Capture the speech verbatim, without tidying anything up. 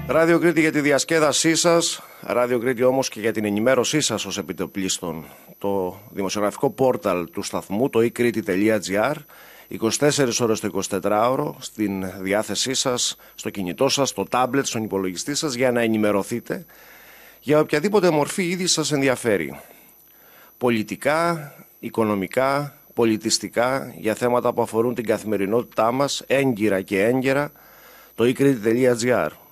Ράδιο Κρήτη για τη διασκέδασή σας, Ράδιο Κρήτη όμως και για την ενημέρωσή σας ως επιτοπλίστων. Το δημοσιογραφικό πόρταλ του σταθμού, το e-κρήτη τελεία gr, είκοσι τέσσερις ώρες το εικοσιτετράωρο στην διάθεσή σας, στο κινητό σας, στο τάμπλετ, στον υπολογιστή σας, για να ενημερωθείτε για οποιαδήποτε μορφή είδη σας ενδιαφέρει. Πολιτικά, οικονομικά, πολιτιστικά, για θέματα που αφορούν την καθημερινότητά μας, έγκυρα και έγκαιρα, το e-κρήτη τελεία gr.